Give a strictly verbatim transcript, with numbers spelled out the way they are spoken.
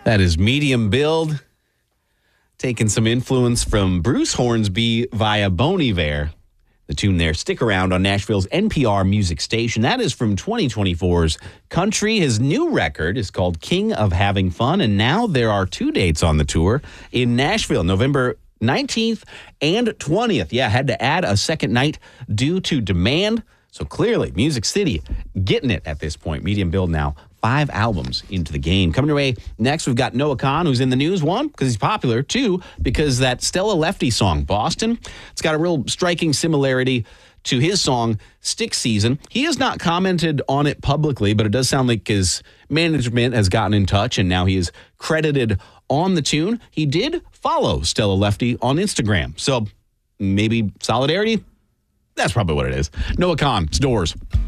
That is Medium Build, taking some influence from Bruce Hornsby via Bon Iver. The tune there, Stick Around, on Nashville's N P R music station. That is from twenty twenty-four's Country. His new record is called King of Having Fun, and now there are two dates on the tour in Nashville, November nineteenth and twentieth. Yeah, had to add a second night due to demand. So clearly, Music City getting it at this point. Medium Build now, five albums into the game. Coming your way next, we've got Noah Kahan, who's in the news. One, because he's popular. Two, because that Stella Lefty song, Boston, it's got a real striking similarity to his song, Stick Season. He has not commented on it publicly, but it does sound like his management has gotten in touch, and now he is credited on the tune. He did follow Stella Lefty on Instagram. So maybe solidarity? That's probably what it is. Noah Kahan, it's Doors.